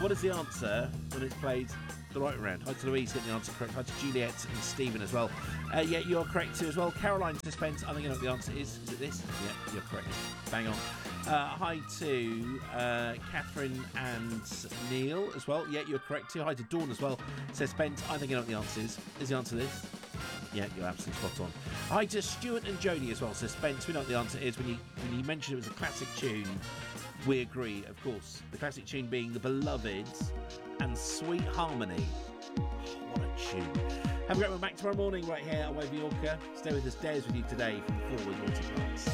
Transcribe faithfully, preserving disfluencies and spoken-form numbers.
What is the answer when it's played the right way around? Hi to Louise, getting the answer correct. Hi to Juliet and Stephen as well. Uh, yeah, you're correct too as well. Caroline Suspense, I think you know what the answer is. Is it this? Yeah, you're correct. Bang on. Uh, hi to uh, Catherine and Neil as well. Yeah, you're correct too. Hi to Dawn as well. Suspense, I think you know what the answer is. Is the answer this? Yeah, you're absolutely spot on. Hi to Stuart and Jodie as well. Suspense, we know what the answer is. When you when you mentioned it was a classic tune, we agree, of course. The classic tune being the beloved and Sweet Harmony. Oh, what a tune. Have a great one. Back tomorrow morning right here at Wavy Orca. Stay with us. Des with you today from the Four with Naughty Parts.